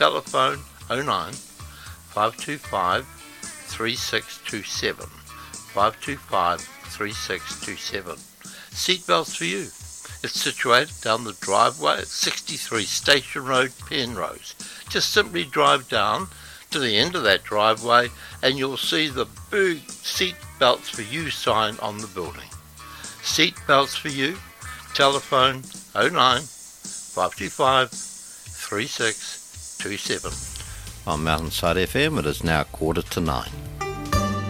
Telephone 09 525 3627. 525 3627. Seatbelts for you. It's situated down the driveway at 63 Station Road, Penrose. Just simply drive down to the end of that driveway and you'll see the big Seatbelts for You sign on the building. Seatbelts for You. Telephone 09 525 3627. On Mountainside FM, it is now 8:45.